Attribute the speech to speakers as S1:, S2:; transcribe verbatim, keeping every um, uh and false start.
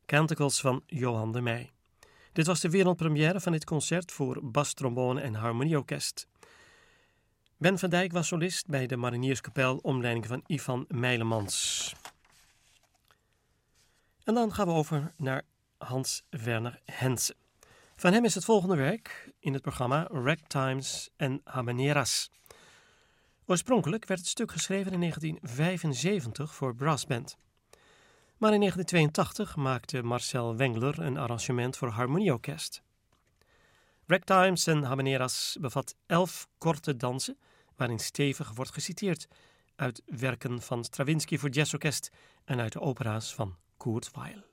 S1: Canticles van Johan de Meij. Dit was de wereldpremière van dit concert voor bastrombone en harmonieorkest. Ben van Dijk was solist bij de Marinierskapel onder leiding van Ivan Meilemans. En dan gaan we over naar Hans Werner Henze. Van hem is het volgende werk in het programma Ragtimes en Habaneras. Oorspronkelijk werd het stuk geschreven in negentien vijfenzeventig voor brassband. Maar in negentien tweeëntachtig maakte Marcel Wengler een arrangement voor harmonieorkest. Ragtimes en Habaneras bevat elf korte dansen, waarin stevig wordt geciteerd uit werken van Stravinsky voor jazzorkest en uit de opera's van Kurt Weill.